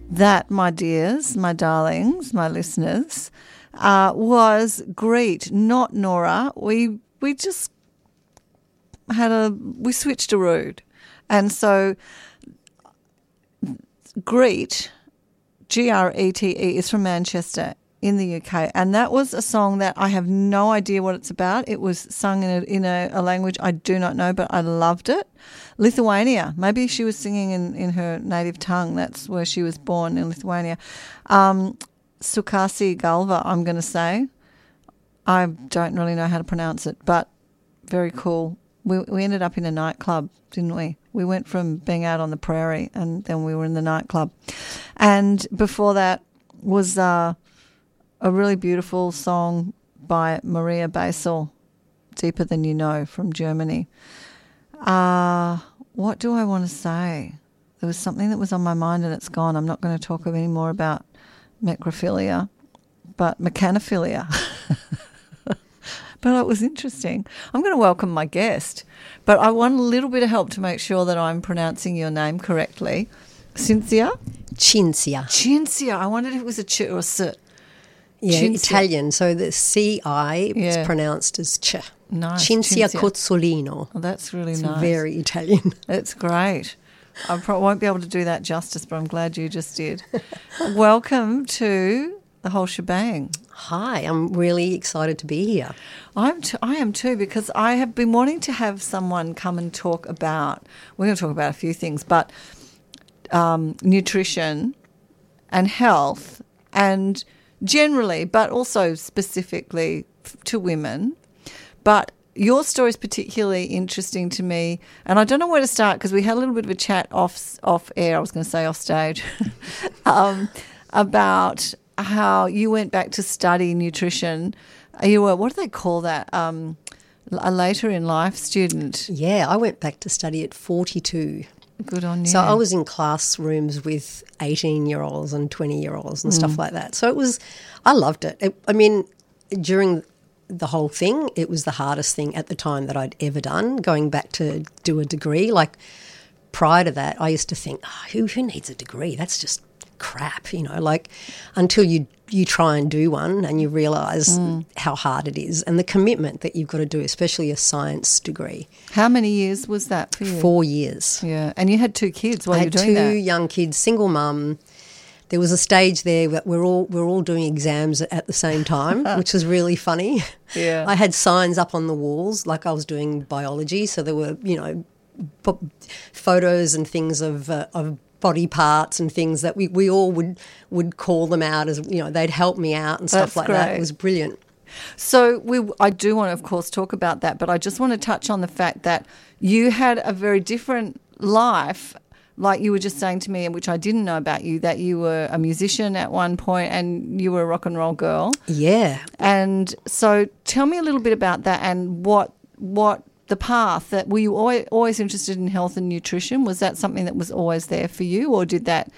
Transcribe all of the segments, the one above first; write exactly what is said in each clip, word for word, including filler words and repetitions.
that, my dears, my darlings, my listeners, uh, was Greet, not Nora. We we just had a we switched a road, and so Greet, G R E T E, is from Manchester in the U K, and that was a song that I have no idea what it's about. It was sung in a, in a, a language I do not know, but I loved it. Lithuania. Maybe she was singing in, in her native tongue. That's where she was born, in Lithuania. Um, Sukasi Galva, I'm going to say. I don't really know how to pronounce it, but very cool. We we ended up in a nightclub, didn't we? We went from being out on the prairie and then we were in the nightclub. And before that was uh, a really beautiful song by Maria Basel, Deeper Than You Know, from Germany. Uh, what do I want to say? There was something that was on my mind and it's gone. I'm not going to talk any more about necrophilia, but mechanophilia. But it was interesting. I'm going to welcome my guest, but I want a little bit of help to make sure that I'm pronouncing your name correctly. Cynthia? Cinzia. Cinzia. I wondered if it was a ch or a s. Yeah, Cinzia. Italian. So the C I Yeah. is pronounced as ch. Nice. Cinzia Cinzia. Cozzolino. Oh, that's really It's nice. very Italian. It's great. I pro- won't be able to do that justice, but I'm glad you just did. Welcome to the whole shebang. Hi, I'm really excited to be here. I'm t- I am too, because I have been wanting to have someone come and talk about, we're going to talk about a few things, but um, nutrition and health and generally, but also specifically f- to women. But your story is particularly interesting to me, and I don't know where to start because we had a little bit of a chat off off air, I was going to say off stage, um, about how you went back to study nutrition. You were, what do they call that, um, a later in life student? Yeah, I went back to study at forty-two. Good on you. So I was in classrooms with eighteen-year-olds and twenty-year-olds and stuff like that. So it was, I loved it. it. I mean, during the whole thing, it was the hardest thing at the time that I'd ever done, going back to do a degree. Like prior to that, I used to think, oh, who, who needs a degree? That's just crap, you know, like until you you try and do one and you realise mm. how hard it is and the commitment that you've got to do, especially a science degree. How many years was that for you? Four years. Yeah, and you had two kids while I you had were doing two that. young kids, single mum. There was a stage there that we're all we're all doing exams at the same time, which was really funny. Yeah, I had signs up on the walls like I was doing biology, so there were, you know, p- photos and things of uh, of body parts and things that we, we all would would call them out as, you know, they'd help me out and stuff That's like great. that. It was brilliant. So we, I do want to, of course, talk about that, but I just want to touch on the fact that you had a very different life, like you were just saying to me, and which I didn't know about you, that you were a musician at one point and you were a rock and roll girl. Yeah. And so tell me a little bit about that and what what the path that, were you always, always interested in health and nutrition? Was that something that was always there for you, or did that,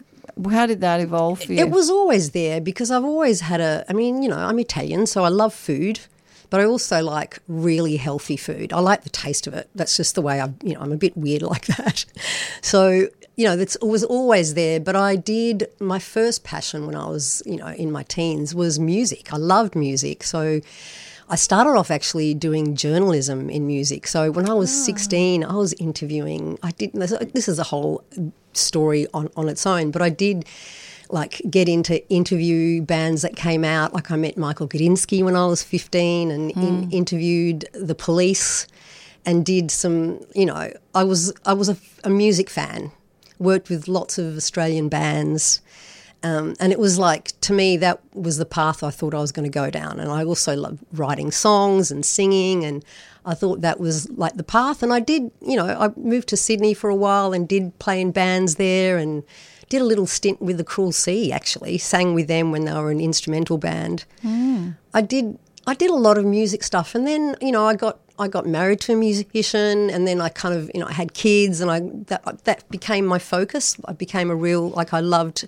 how did that evolve for you? It was always there because I've always had a, I mean, you know, I'm Italian, so I love food, but I also like really healthy food. I like the taste of it. That's just the way I, you know, I'm a bit weird like that. So, you know, that's, it was always there, but I did, my first passion when I was, you know, in my teens was music. I loved music. So I started off actually doing journalism in music. So when I was oh. sixteen, I was interviewing. I did. This is a whole story on, on its own, but I did like get into interview bands that came out. Like I met Michael Gudinski when I was fifteen and mm. in, interviewed the Police and did some, you know, I was I was a, a music fan, worked with lots of Australian bands. Um, and it was like, to me, that was the path I thought I was going to go down. And I also loved writing songs and singing, and I thought that was like the path. And I did, you know, I moved to Sydney for a while and did play in bands there and did a little stint with the Cruel Sea, actually, sang with them when they were an instrumental band. Mm. I did I did a lot of music stuff. And then, you know, I got I got married to a musician, and then I kind of, you know, I had kids, and I that that became my focus. I became a real, like I loved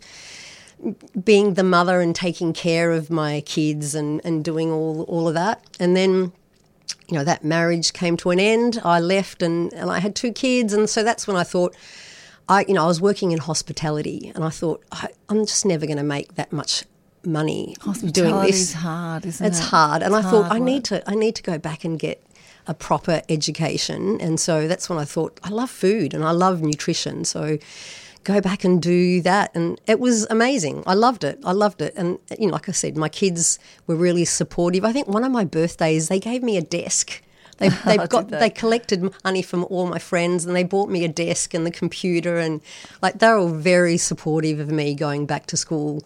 being the mother and taking care of my kids and, and doing all all of that. And then, you know, that marriage came to an end. I left and, and I had two kids, and so that's when I thought I, you know, I was working in hospitality, and I thought I, I'm just never going to make that much money doing Hospitality this. is hard, isn't It's it? hard, and It's I thought hard I work. need to, I need to go back and get a proper education, and so that's when I thought I love food and I love nutrition, so go back and do that, and it was amazing. I loved it. I loved it, and you know, like I said, my kids were really supportive. I think one of my birthdays they gave me a desk. They they Did got they? they collected money from all my friends, and they bought me a desk and the computer, and like they were all very supportive of me going back to school.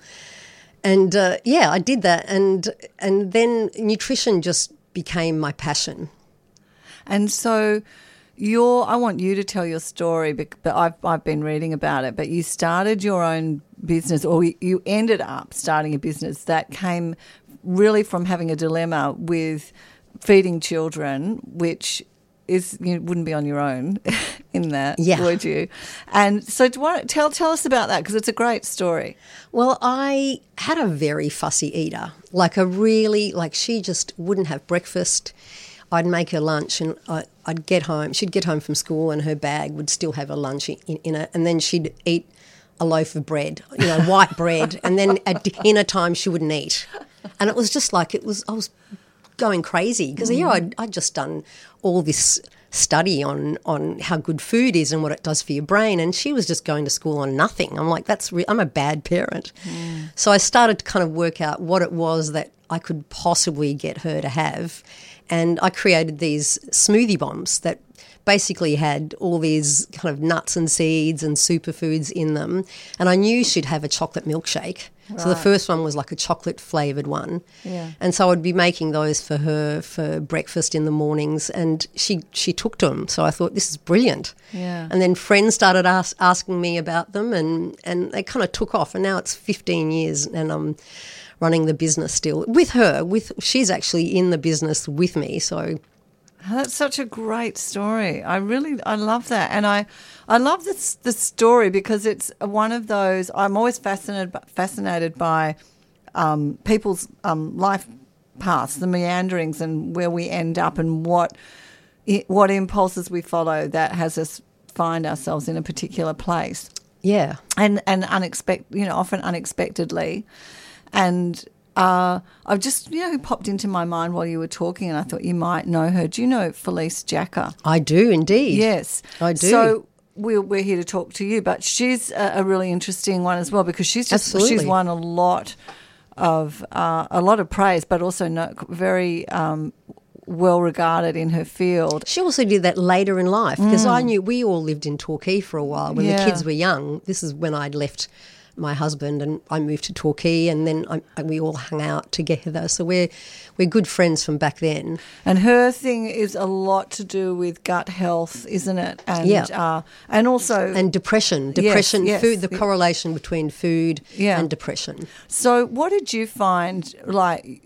And uh, yeah, I did that, and and then nutrition just became my passion. And so you're, I want you to tell your story, bec- but I've, I've been reading about it, but you started your own business, or you ended up starting a business that came really from having a dilemma with feeding children, which is, you wouldn't be on your own in that, Yeah. would you? And so do you want to tell, tell us about that, because it's a great story. Well, I had a very fussy eater, like a really, like she just wouldn't have breakfast. I'd make her lunch, and I, I'd get home. She'd get home from school and her bag would still have a lunch in, in it, and then she'd eat a loaf of bread, you know, white bread, and then at dinner time she wouldn't eat. And it was just like, it was, I was going crazy because, yeah, I'd, I'd just done all this study on on how good food is and what it does for your brain, and she was just going to school on nothing. I'm like, that's re- I'm a bad parent. Mm. So I started to kind of work out what it was that I could possibly get her to have, and I created these smoothie bombs that basically had all these kind of nuts and seeds and superfoods in them, and I knew she'd have a chocolate milkshake. Right. So the first one was like a chocolate flavoured one. Yeah. And so I'd be making those for her for breakfast in the mornings, and she, she took to them. So I thought, this is brilliant. Yeah. And then friends started ask, asking me about them, and, and they kind of took off. And now it's fifteen years and I'm running the business still with her. With She's actually in the business with me, so... That's such a great story. I really, I love that. And I, I love this, the story because it's one of those, I'm always fascinated, fascinated by um, people's um, life paths, the meanderings and where we end up and what, what impulses we follow that has us find ourselves in a particular place. Yeah. And, and unexpected, you know, often unexpectedly. And Uh, I've just, you know, popped into my mind while you were talking, and I thought you might know her. Do you know Felice Jacker? I do indeed. Yes. I do. So we're, we're here to talk to you, but she's a, a really interesting one as well because she's just Absolutely. she's won a lot of uh, a lot of praise, but also no, very um, well regarded in her field. She also did that later in life because mm. I knew we all lived in Torquay for a while when yeah. the kids were young. This is when I'd left my husband and I moved to Torquay, and then I, and we all hung out together. So we're we're good friends from back then. And her thing is a lot to do with gut health, isn't it? And, yeah. Uh, and also... And depression. Depression, yes, yes. food, the correlation between food yeah. and depression. So what did you find, like,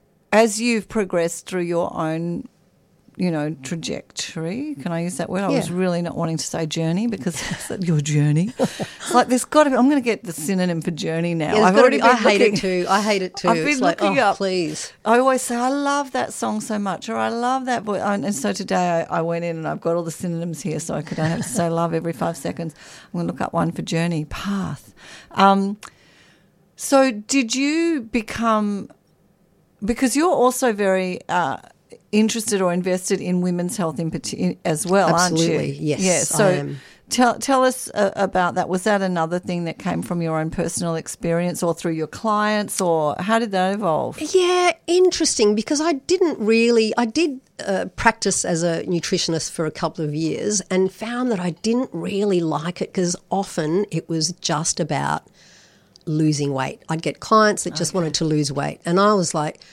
as you've progressed through your own, you know, trajectory, can I use that word? I yeah. was really not wanting to say journey because it's your journey. It's like there's got to be, I'm going to get the synonym for journey now. Yeah, I've already be, been I hate looking, it too. I hate it too. I've been it's like, looking oh, up. please. I always say, I love that song so much, or I love that voice. And so today I, I went in and I've got all the synonyms here so I could have to say love every five seconds. I'm going to look up one for journey, path. Um, so did you become, because you're also very... Uh, interested or invested in women's health in particular as well, Absolutely. aren't you? Yes, yeah. So I am. tell tell us uh, about that. Was that another thing that came from your own personal experience or through your clients, or how did that evolve? Yeah, interesting, because I didn't really, I did uh, practice as a nutritionist for a couple of years and found that I didn't really like it because often it was just about losing weight. I'd get clients that just okay. wanted to lose weight, and I was like,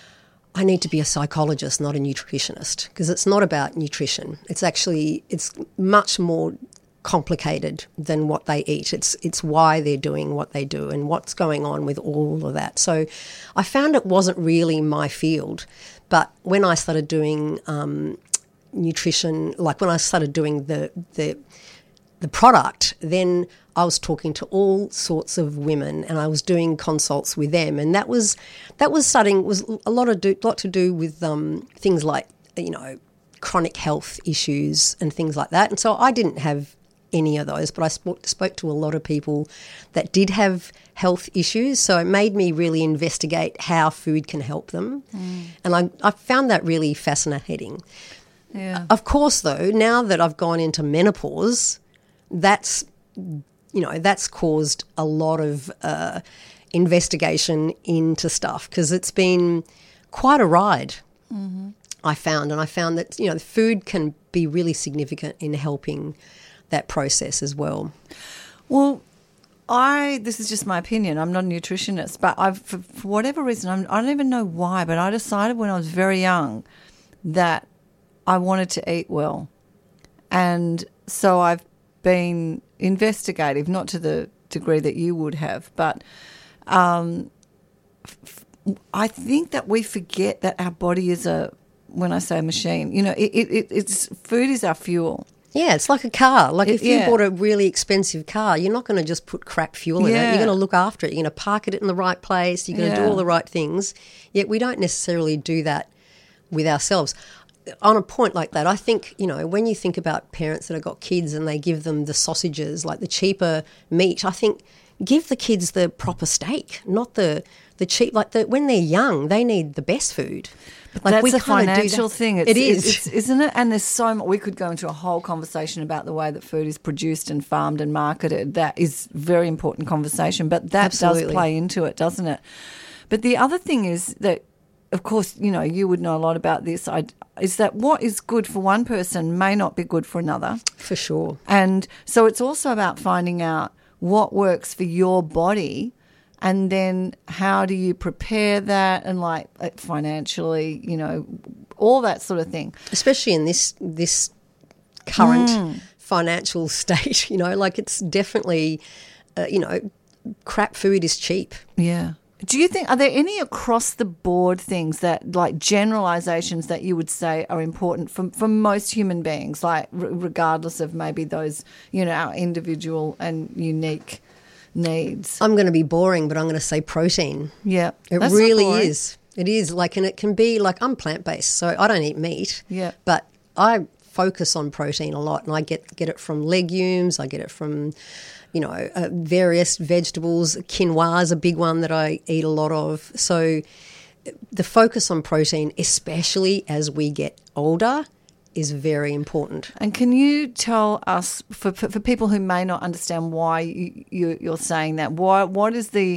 I need to be a psychologist, not a nutritionist, because it's not about nutrition. It's actually, it's much more complicated than what they eat. It's it's why they're doing what they do and what's going on with all of that. So I found it wasn't really my field. But when I started doing um, nutrition, like when I started doing the the the product, then I was talking to all sorts of women and I was doing consults with them, and that was that was starting was a lot of do, lot to do with um, things like, you know, chronic health issues and things like that. And so I didn't have any of those, but I spoke, spoke to a lot of people that did have health issues. So it made me really investigate how food can help them. Mm. And I, I found that really fascinating. Yeah. Of course, though, now that I've gone into menopause, that's, you know, that's caused a lot of uh, investigation into stuff because it's been quite a ride, mm-hmm. I found. And I found that, you know, food can be really significant in helping that process as well. Well, I this is just my opinion. I'm not a nutritionist, but I've for, for whatever reason, I'm, I don't even know why, but I decided when I was very young that I wanted to eat well. And so I've been investigative, not to the degree that you would have, but um, f- I think that we forget that our body is a, when I say machine, you know, it, it, it's food is our fuel. Yeah, it's like a car. Like It- if you yeah. bought a really expensive car, you're not going to just put crap fuel in it. Yeah. You're going to look after it. You're going to park it in the right place. You're going to Yeah. do all the right things. Yet we don't necessarily do that with ourselves. On a point like that, I think, you know, when you think about parents that have got kids and they give them the sausages, like the cheaper meat, I think give the kids the proper steak, not the the cheap, like the, when they're young, they need the best food. But Like, that's we a kinda do financial that. thing. It's, It is. it's, isn't it? And there's so much. We could go into a whole conversation about the way that food is produced and farmed and marketed. That is very important conversation. But that does Absolutely. play into it, doesn't it? But the other thing is that, of course, you know, you would know a lot about this. I, is that what is good for one person may not be good for another. For sure. And so it's also about finding out what works for your body. And then how do you prepare that and like financially, you know, all that sort of thing. Especially in this this current Mm. financial state, you know, like it's definitely, uh, you know, crap food is cheap. Yeah. Do you think, are there any across the board things that, like generalizations that you would say are important for, for most human beings, like r- regardless of maybe those, you know, our individual and unique needs? I'm going to be boring, but I'm going to say protein. Yeah. It That's not really boring. is. It is like, and it can be like, I'm plant-based, so I don't eat meat. Yeah. But I focus on protein a lot, and I get get it from legumes. I get it from, you know, uh, various vegetables. Quinoa is a big one that I eat a lot of. So the focus on protein, especially as we get older, is very important. And can you tell us, for, for, for people who may not understand why you, you, you're saying that, why, what is the,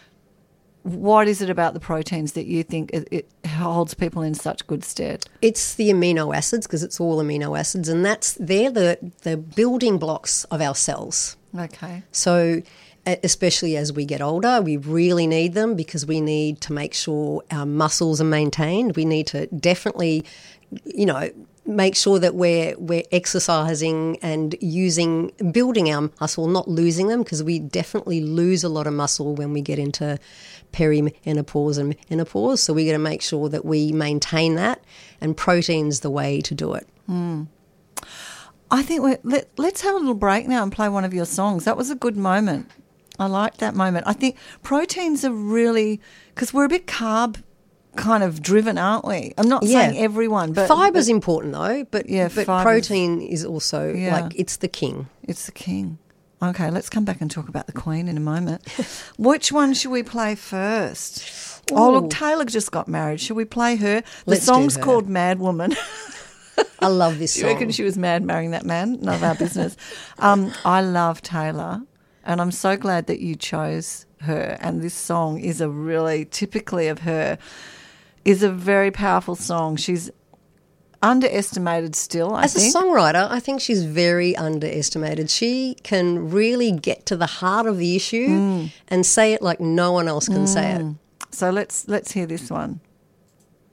what is it about the proteins that you think it, it holds people in such good stead? It's the amino acids, because it's all amino acids, and that's they're the, the building blocks of our cells. Okay. So e- especially as we get older, we really need them because we need to make sure our muscles are maintained. We need to definitely, you know, make sure that we're we're exercising and using, building our muscle, not losing them, because we definitely lose a lot of muscle when we get into perimenopause and menopause. So we got to make sure that we maintain that, and protein's the way to do it. Mm. I think we're, let, let's have a little break now and play one of your songs. That was a good moment. I liked that moment. I think proteins are really, because we're a bit carb kind of driven, aren't we? I'm not Yeah. saying everyone, but Fiber's but important though, but Yeah, but fiber's- protein is also Yeah. like, it's the king. it's the king. Okay, let's come back and talk about the Queen in a moment. Which one should we play first? Oh, Ooh. look, Taylor just got married. Should we play her? The Let's do song's her. called Mad Woman. I love this You song. reckon she was mad marrying that man? None of our business. um, I love Taylor, and I'm so glad that you chose her. And this song is a really, typically of her, is a very powerful song. She's underestimated still, I As think. a songwriter, I think she's very underestimated. She can really get to the heart of the issue Mm. and say it like no one else can say it. So let's let's hear this one.